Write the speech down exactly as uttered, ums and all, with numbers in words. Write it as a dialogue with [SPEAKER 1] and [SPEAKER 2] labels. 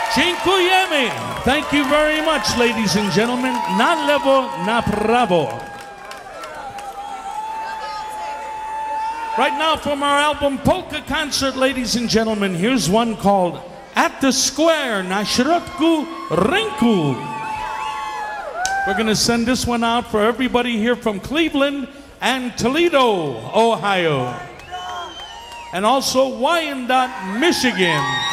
[SPEAKER 1] Dziękujemy. Thank you very much, ladies and gentlemen. Na lewo, na prawo. Right now from our album Polka Concert, ladies and gentlemen, here's one called At the Square, na środku rynku. We're going to send this one out for everybody here from Cleveland and Toledo, Ohio. And also Wyandotte, Michigan.